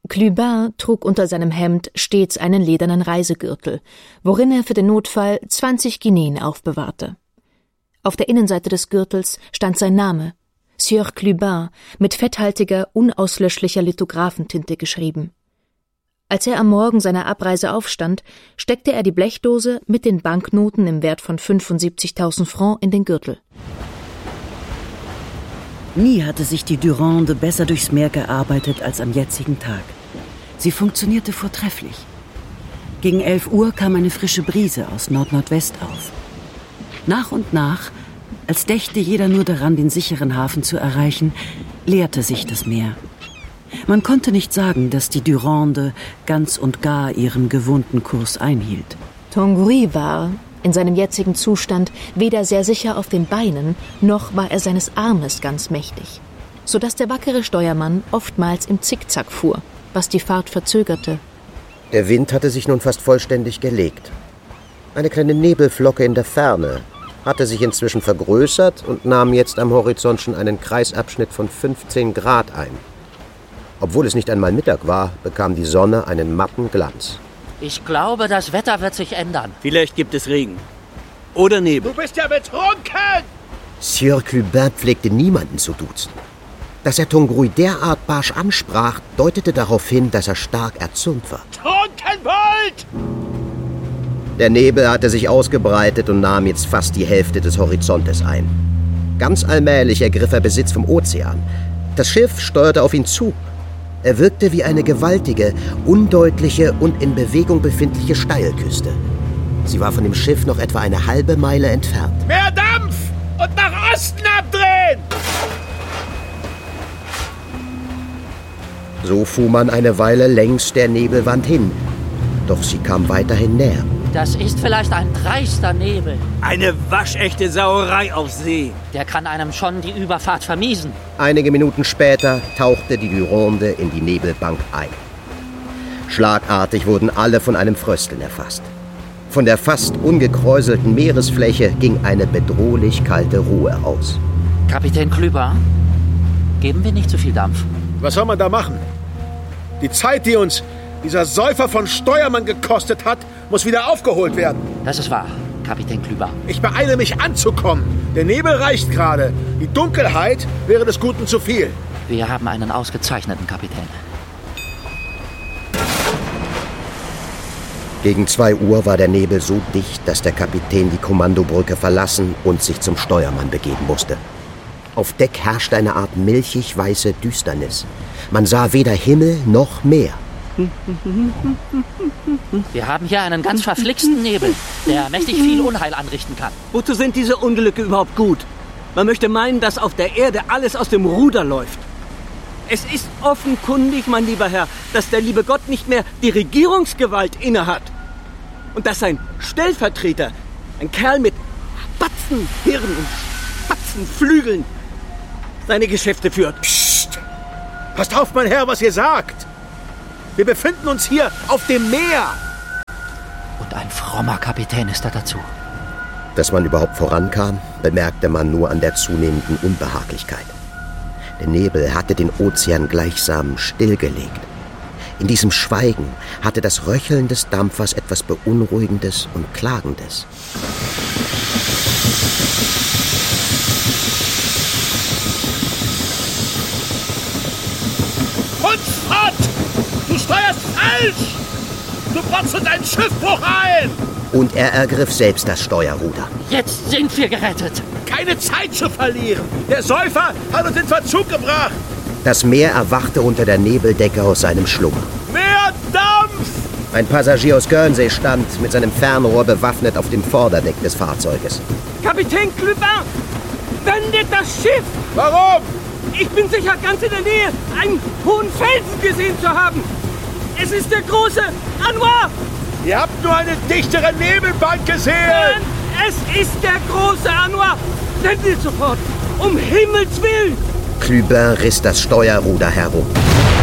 Clubin trug unter seinem Hemd stets einen ledernen Reisegürtel, worin er für den Notfall 20 Guineen aufbewahrte. Auf der Innenseite des Gürtels stand sein Name, Sieur Clubin, mit fetthaltiger, unauslöschlicher Lithographentinte geschrieben. Als er am Morgen seiner Abreise aufstand, steckte er die Blechdose mit den Banknoten im Wert von 75.000 Francs in den Gürtel. Nie hatte sich die Durande besser durchs Meer gearbeitet als am jetzigen Tag. Sie funktionierte vortrefflich. Gegen 11 Uhr kam eine frische Brise aus Nord-Nordwest auf. Nach und nach, als dächte jeder nur daran, den sicheren Hafen zu erreichen, leerte sich das Meer. Man konnte nicht sagen, dass die Durande ganz und gar ihren gewohnten Kurs einhielt. Tanguy war, in seinem jetzigen Zustand, weder sehr sicher auf den Beinen, noch war er seines Armes ganz mächtig, sodass der wackere Steuermann oftmals im Zickzack fuhr, was die Fahrt verzögerte. Der Wind hatte sich nun fast vollständig gelegt. Eine kleine Nebelflocke in der Ferne hatte sich inzwischen vergrößert und nahm jetzt am Horizont schon einen Kreisabschnitt von 15 Grad ein. Obwohl es nicht einmal Mittag war, bekam die Sonne einen matten Glanz. Ich glaube, das Wetter wird sich ändern. Vielleicht gibt es Regen. Oder Nebel. Du bist ja betrunken! Sieur Clubin pflegte niemanden zu duzen. Dass er Tanguy derart barsch ansprach, deutete darauf hin, dass er stark erzürnt war. Trunkenbold! Der Nebel hatte sich ausgebreitet und nahm jetzt fast die Hälfte des Horizontes ein. Ganz allmählich ergriff er Besitz vom Ozean. Das Schiff steuerte auf ihn zu. Er wirkte wie eine gewaltige, undeutliche und in Bewegung befindliche Steilküste. Sie war von dem Schiff noch etwa eine halbe Meile entfernt. Mehr Dampf und nach Osten abdrehen! So fuhr man eine Weile längs der Nebelwand hin. Doch sie kam weiterhin näher. Das ist vielleicht ein dreister Nebel. Eine waschechte Sauerei auf See. Der kann einem schon die Überfahrt vermiesen. Einige Minuten später tauchte die Durande in die Nebelbank ein. Schlagartig wurden alle von einem Frösteln erfasst. Von der fast ungekräuselten Meeresfläche ging eine bedrohlich kalte Ruhe aus. Kapitän Clubin, geben wir nicht zu viel Dampf. Was soll man da machen? Die Zeit, die uns dieser Säufer von Steuermann gekostet hat, muss wieder aufgeholt werden. Das ist wahr, Kapitän Clubin. Ich beeile mich anzukommen. Der Nebel reicht gerade. Die Dunkelheit wäre des Guten zu viel. Wir haben einen ausgezeichneten Kapitän. Gegen 2 Uhr war der Nebel so dicht, dass der Kapitän die Kommandobrücke verlassen und sich zum Steuermann begeben musste. Auf Deck herrschte eine Art milchig-weiße Düsternis. Man sah weder Himmel noch Meer. Wir haben hier einen ganz verflixten Nebel, der mächtig viel Unheil anrichten kann. Wozu sind diese Unglücke überhaupt gut? Man möchte meinen, dass auf der Erde alles aus dem Ruder läuft. Es ist offenkundig, mein lieber Herr, dass der liebe Gott nicht mehr die Regierungsgewalt innehat. Und dass sein Stellvertreter, ein Kerl mit Spatzenhirn und Spatzenflügeln, seine Geschäfte führt. Psst! Passt auf, mein Herr, was ihr sagt! Wir befinden uns hier auf dem Meer! Und ein frommer Kapitän ist da dazu. Dass man überhaupt vorankam, bemerkte man nur an der zunehmenden Unbehaglichkeit. Der Nebel hatte den Ozean gleichsam stillgelegt. In diesem Schweigen hatte das Röcheln des Dampfers etwas Beunruhigendes und Klagendes. Hundsfahrt! Du steuerst falsch! Du brauchst ein Schiffbruch ein! Und er ergriff selbst das Steuerruder. Jetzt sind wir gerettet. Keine Zeit zu verlieren! Der Säufer hat uns in Verzug gebracht! Das Meer erwachte unter der Nebeldecke aus seinem Schlummer. Mehr Dampf! Ein Passagier aus Guernsey stand mit seinem Fernrohr bewaffnet auf dem Vorderdeck des Fahrzeuges. Kapitän Clubin, wendet das Schiff! Warum? Ich bin sicher ganz in der Nähe, einen hohen Felsen gesehen zu haben. Es ist der große Anouar! Ihr habt nur eine dichtere Nebelbank gesehen! Nein, es ist der große Anouar! Wendet sofort! Um Himmels Willen! Clubin riss das Steuerruder herum.